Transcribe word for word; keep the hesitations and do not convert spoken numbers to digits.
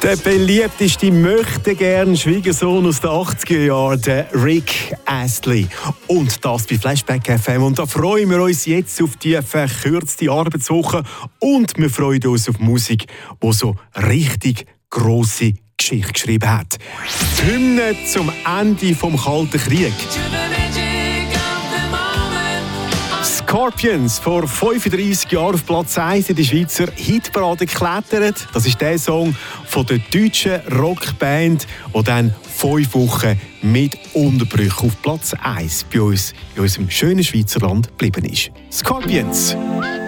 Der beliebteste möchte gern Schwiegersohn aus den achtziger Jahren, der Rick Astley. Und das bei Flashback F M. Und da freuen wir uns jetzt auf die verkürzte Arbeitswoche. Und wir freuen uns auf Musik, die so richtig grosse Geschichte geschrieben hat. Die Hymne zum Ende vom Kalten Krieg. Scorpions, vor fünfunddreissig Jahren auf Platz eins in der Schweizer Hitparade geklettert. Das ist der Song von der deutschen Rockband, der dann fünf Wochen mit Unterbrüchen auf Platz eins bei uns in unserem schönen Schweizer Land geblieben ist. Scorpions.